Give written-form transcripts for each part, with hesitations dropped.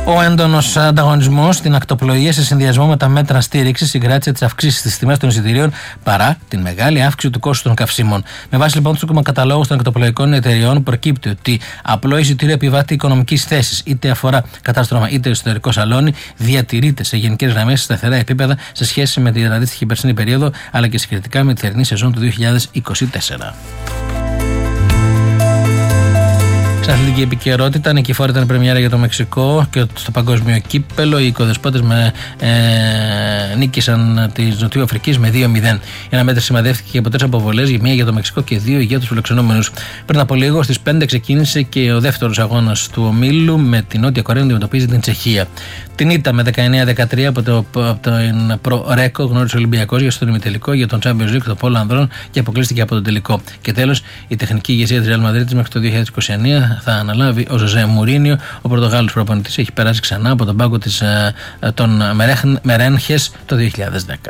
Ο έντονος ανταγωνισμός στην ακτοπλοεία σε συνδυασμό με τα μέτρα στήριξης συγκράτησε τις αυξήσεις στις τιμές των εισιτηρίων παρά την μεγάλη αύξηση του κόστου των καυσίμων. Με βάση λοιπόν του καταλόγου των ακτοπλοϊκών εταιριών, προκύπτει ότι απλό εισιτήριο επιβάτη οικονομικής θέσης, είτε αφορά κατάστρωμα είτε εσωτερικό σαλόνι, διατηρείται σε γενικές γραμμές σταθερά επίπεδα σε σχέση με την αντίστοιχη περσινή περίοδο αλλά και συγκριτικά με τη θερινή σεζόν του 2024. Αθλητική επικαιρότητα. Νικηφόρα ήταν η πρεμιέρα για το Μεξικό και στο παγκόσμιο κύπελο. Οι οικοδεσπότες νίκησαν τη Νοτιού Αφρικής με 2-0. Η αναμέτρηση σημαδεύτηκε από 3 αποβολές, μία για το Μεξικό και 2 για τους φιλοξενούμενους. Πριν από λίγο, στις 5 ξεκίνησε και ο δεύτερος αγώνας του ομίλου με την Νότια Κορέα να αντιμετωπίζει την Τσεχία. Την ήττα με 19-13 από τον Προ-Ρέκο γνώρισε ο Ολυμπιακός για στον ημιτελικό για τον Champions League, το Πόλο Ανδρών και αποκλείστηκε από τον τελικό. Και τέλος, η τεχνική ηγεσία της Real Madrid μέχρι το 2029 θα αναλάβει ο Ζωζέ Μουρίνιο. Ο Πορτογάλος προπονητής έχει περάσει ξανά από τον πάγκο των Μερένχες το 2010.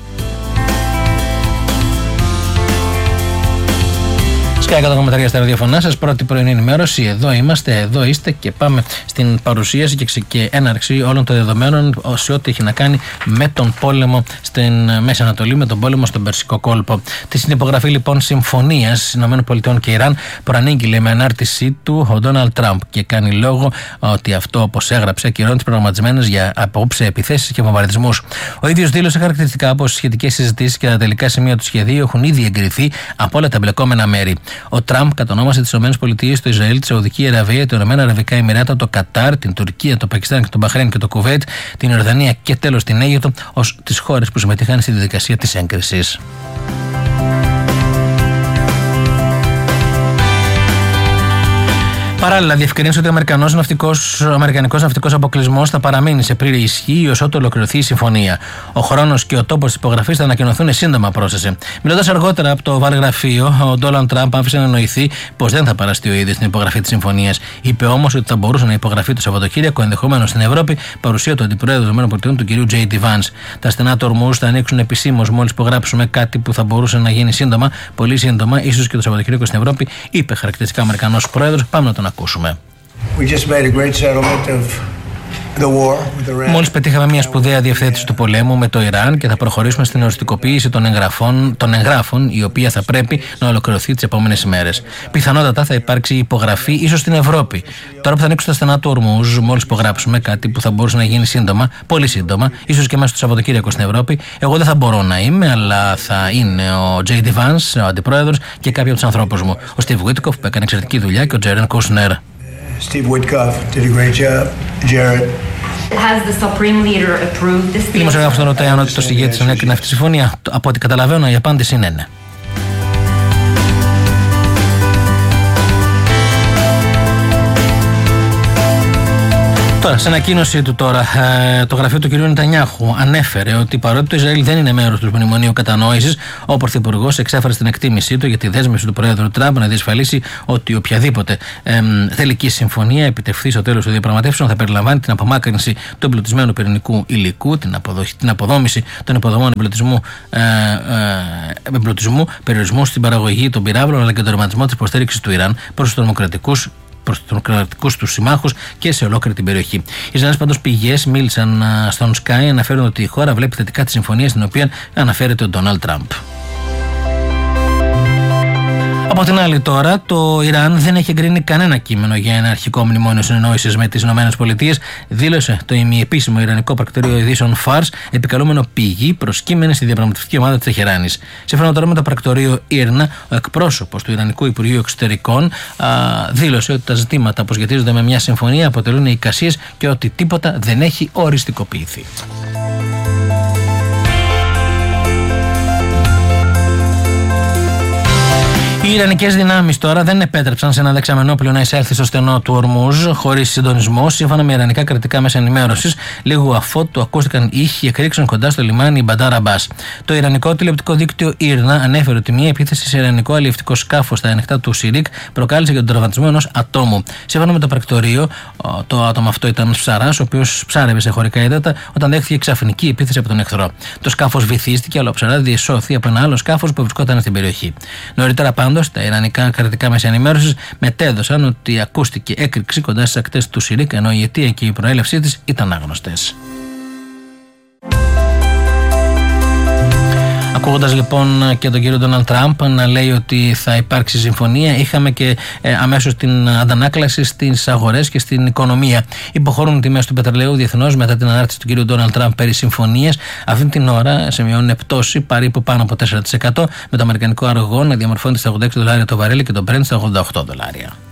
Sky 100,3 στα ραδιοφωνά σας, πρώτη πρωινή ενημέρωση. Εδώ είμαστε, εδώ είστε και πάμε στην παρουσίαση και έναρξη όλων των δεδομένων σε ό,τι έχει να κάνει με τον πόλεμο στην Μέση Ανατολή, με τον πόλεμο στον Περσικό κόλπο. Τη συνυπογραφή λοιπόν συμφωνίας ΗΠΑ και Ιράν προανήγγειλε με ανάρτησή του ο Ντόναλντ Τραμπ και κάνει λόγο ότι αυτό, όπως έγραψε, ακυρώνει τις προγραμματισμένες για απόψε επιθέσεις και βομβαρδισμούς. Ο ίδιος δήλωσε χαρακτηριστικά πως σχετικές συζητήσεις και τα τελικά σημεία του σχεδίου έχουν ήδη εγκριθεί από όλα τα εμπλεκόμενα μέρη. Ο Τραμπ κατονόμασε τις ΗΠΑ, το Ισραήλ, τη Σαουδική Αραβία, τα Ηνωμένα Αραβικά Εμιράτα, το Κατάρ, την Τουρκία, το Πακιστάν και το Μπαχρέιν και το Κουβέιτ, την Ιορδανία και τέλος την Αίγυπτο ως τις χώρες που συμμετείχαν στη διαδικασία της έγκρισης. Παράλληλα, διευκρινίζει ότι ο αμερικανικός ναυτικός αποκλεισμός θα παραμείνει σε πλήρη ισχύ ως ότου ολοκληρωθεί η συμφωνία. Ο χρόνος και ο τόπος της υπογραφής θα ανακοινωθούν σύντομα, πρόσθεσε. Μιλώντας αργότερα από το Βαλγραφείο, ο Ντόναλντ Τραμπ άφησε να εννοηθεί πως δεν θα παραστεί ο ίδιος στην υπογραφή της συμφωνίας. Είπε όμως ότι θα μπορούσε να υπογραφεί το Σαββατοκύριακο, ενδεχομένως στην Ευρώπη, παρουσία του Αντιπροέδρου των ΗΠΑ, του κ. J.D. Vance. Τα στενά του ορμούς θα ανοίξουν επισήμως μόλις υπογράψουμε κάτι που θα μπορούσε να γίνει σύντομα, πολύ σύντομα, ίσως και το Σαββατοκύριακο στην Ευρώπη, είπε χαρακτηριστικά ο Αμερικανός πρόεδρος. Πάμε να τον ακούσουμε. Μόλις πετύχαμε μια σπουδαία διευθέτηση του πολέμου με το Ιράν και θα προχωρήσουμε στην οριστικοποίηση των εγγράφων, η οποία θα πρέπει να ολοκληρωθεί τις επόμενες ημέρες. Πιθανότατα θα υπάρξει υπογραφή ίσως στην Ευρώπη. Τώρα που θα ανοίξουν τα στενά του ορμούς, μόλις υπογράψουμε κάτι που θα μπορούσε να γίνει σύντομα, πολύ σύντομα, ίσως και μέσα στο Σαββατοκύριακο στην Ευρώπη, εγώ δεν θα μπορώ να είμαι, αλλά θα είναι ο J.D. Vance, ο αντιπρόεδρος, και κάποιοι από τους ανθρώπους μου. Ο Steve Witkoff που έκανε εξαιρετική δουλειά και ο Jared Kushner. Steve Witkoff did a great job. Jared. Has the Supreme Leader approved this? Η δημοσιογράφος τον ρωτάει αν ότι το ηγέτης έκρινε αυτή τη συμφωνία. Από ό,τι καταλαβαίνω, η απάντηση είναι ναι. Τώρα, σε ανακοίνωσή του το γραφείο του κ. Νετανιάχου ανέφερε ότι παρότι το Ισραήλ δεν είναι μέρος του Μνημονίου Κατανόησης, ο Πρωθυπουργός εξέφρασε την εκτίμησή του για τη δέσμευση του Προέδρου Τραμπ να διασφαλίσει ότι οποιαδήποτε τελική συμφωνία επιτευχθεί στο τέλος των διαπραγματεύσεων θα περιλαμβάνει την απομάκρυνση του εμπλουτισμένου πυρηνικού υλικού, την αποδόμηση των υποδομών εμπλουτισμού, περιορισμού στην παραγωγή των πυράβλων αλλά και τον τερματισμό της υποστήριξης του Ιράν προς τους τρομοκρατικούς τους συμμάχους και σε ολόκληρη την περιοχή. Οι Ισραηλινές πάντως πηγές μίλησαν στον Sky, αναφέρουν ότι η χώρα βλέπει θετικά τη συμφωνία στην οποία αναφέρεται ο Ντόναλντ Τραμπ. Από την άλλη, τώρα, το Ιράν δεν έχει εγκρίνει κανένα κείμενο για ένα αρχικό μνημόνιο συνεννόησης με τις ΗΠΑ, δήλωσε το ημιεπίσημο Ιρανικό πρακτορείο ειδήσεων Φάρς, επικαλούμενο πηγή προσκύμενη στη διαπραγματευτική ομάδα της Τεχεράνης. Σύμφωνα τώρα με το πρακτορείο Ήρνα, ο εκπρόσωπος του Ιρανικού Υπουργείου Εξωτερικών δήλωσε ότι τα ζητήματα που σχετίζονται με μια συμφωνία αποτελούν εικασίες και ότι τίποτα δεν έχει οριστικοποιηθεί. Οι Ιρανικές δυνάμεις τώρα δεν επέτρεψαν σε ένα δεξαμενόπλιο να εισέλθει στο στενό του Ορμούζ χωρίς συντονισμό, σύμφωνα με ιρανικά κρατικά μέσα ενημέρωσης, λίγο αφότου ακούστηκαν ήχοι εκρήξεων κοντά στο λιμάνι Μπαντάρ Αμπάς. Το ιρανικό τηλεοπτικό δίκτυο Ήρνα ανέφερε ότι μια επίθεση σε ιρανικό αλλιευτικό σκάφος στα ανοιχτά του Σιρίκ προκάλεσε και τον τραυματισμό ενός ατόμου. Σύμφωνα με το πρακτορείο, Το άτομο αυτό ήταν ψαράς, ο οποίος ψάρευε σε χωρικά ύδατα όταν δέχτηκε ξαφνική επίθεση από τον εχθρό. Το σκάφος βυθίστηκε, αλλά ο ψαράς διεσώθη από ένα άλλο σκάφος που βρισκόταν στην περιοχή. Νωρίτερα πάντως, τα ιρανικά κρατικά μέσα ενημέρωσης μετέδωσαν ότι ακούστηκε έκρηξη κοντά στις ακτές του Σιρίκ, ενώ η αιτία και η προέλευσή της ήταν άγνωστες. Ακούγοντας λοιπόν και τον κύριο Ντόναλντ Τραμπ να λέει ότι θα υπάρξει συμφωνία, είχαμε και αμέσως την αντανάκλαση στις αγορές και στην οικονομία. Υποχωρούν τιμές του πετρελαίου διεθνώς μετά την ανάρτηση του κύριου Ντόναλντ Τραμπ περί συμφωνίας. Αυτή την ώρα σημειώνουν πτώση περίπου πάνω από 4%, με το αμερικανικό αργό να διαμορφώνεται στα $86 το βαρέλι και το Brent στα $88.